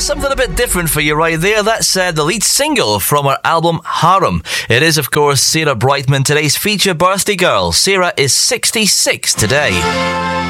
Something a bit different for you right there. That's the lead single from her album Harem. It is, of course, Sarah Brightman, today's feature birthday girl. Sarah is 66 today.